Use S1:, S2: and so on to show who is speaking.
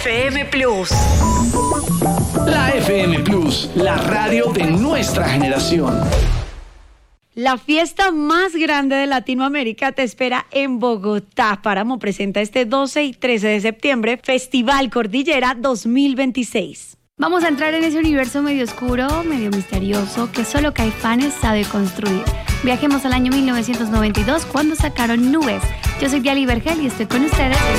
S1: FM Plus.
S2: La FM Plus, la radio de nuestra generación.
S3: La fiesta más grande de Latinoamérica te espera en Bogotá. Páramo presenta este 12 y 13 de septiembre Festival Cordillera 2026.
S4: Vamos a entrar en ese universo medio oscuro, medio misterioso, que solo Caifanes sabe construir. Viajemos al año 1992, cuando sacaron Nubes. Yo soy Diali Vergel y estoy con ustedes en